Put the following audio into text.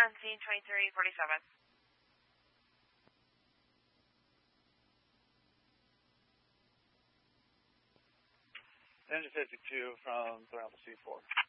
on scene 2347. Engine 52 from Thermal C4.